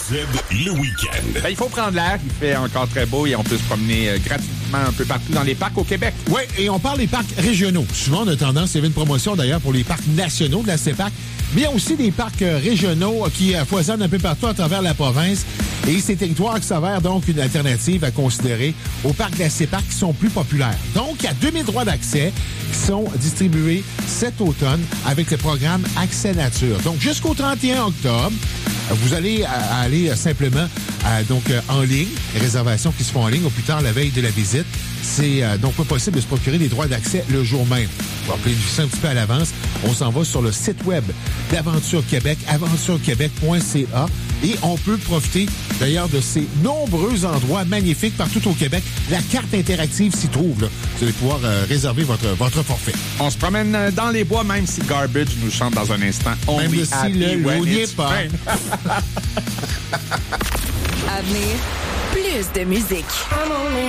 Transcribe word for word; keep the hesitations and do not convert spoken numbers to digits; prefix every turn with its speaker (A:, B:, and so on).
A: Z, le week-end.
B: Ben, il faut prendre l'air, il fait encore très beau et on peut se promener euh, gratuitement un peu partout dans les parcs au Québec.
C: Oui, et on parle des parcs régionaux. Souvent, on a tendance, il y avait une promotion d'ailleurs pour les parcs nationaux de la C E P A C, mais il y a aussi des parcs euh, régionaux qui euh, foisonnent un peu partout à travers la province. Et ces territoires qui s'avèrent donc une alternative à considérer aux parcs de la C E P A C qui sont plus populaires. Donc, il y a deux mille droits d'accès qui sont distribués cet automne avec le programme Accès Nature. Donc, jusqu'au trente et un octobre, vous allez euh, aller euh, simplement euh, donc euh, en ligne, les réservations qui se font en ligne au plus tard la veille de la visite. C'est euh, donc pas possible de se procurer des droits d'accès le jour même. Vous pouvez planifier un petit peu à l'avance. On s'en va sur le site web d'Aventure Québec, aventure québec point c a, et on peut profiter d'ailleurs de ces nombreux endroits magnifiques partout au Québec. La carte interactive s'y trouve. Là. Vous allez pouvoir euh, réserver votre, votre forfait.
B: On se promène dans les bois, même si Garbage nous chante dans un instant.
C: Même
B: Only
C: si
B: happy
C: le
B: when
C: loup n'y
B: it's
C: est pas.
B: rain.
D: À venir, plus de musique.